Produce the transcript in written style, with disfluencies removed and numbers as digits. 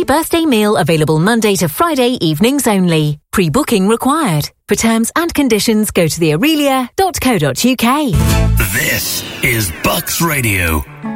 birthday meal available Monday to Friday evenings only. Pre-booking required. For terms and conditions, go to theaurelia.co.uk. This is Bucks Radio.